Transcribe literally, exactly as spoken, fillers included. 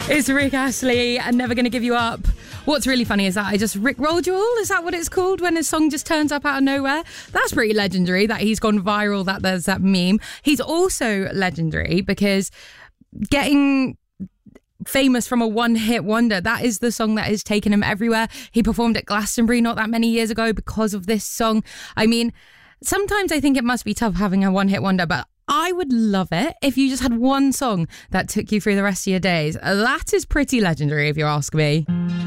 It's Rick Astley and Never Gonna Give You Up. What's really funny is that I just Rickrolled you all. Is that what it's called when a song just turns up out of nowhere? That's pretty legendary that he's gone viral, that there's that meme. He's also legendary because getting famous from a one-hit wonder, that is the song that has taken him everywhere. He performed at Glastonbury not that many years ago because of this song. I mean, sometimes I think it must be tough having a one-hit wonder, but I would love it if you just had one song that took you through the rest of your days. That is pretty legendary if you ask me.